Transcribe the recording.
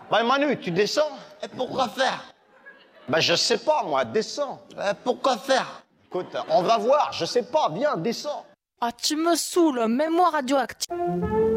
Bah Manu, tu descends? Et pourquoi faire? Bah je sais pas moi, descends. Pourquoi faire? Écoute, on va voir, je sais pas, viens, descends. Ah, tu me saoules, mets-moi radioactif.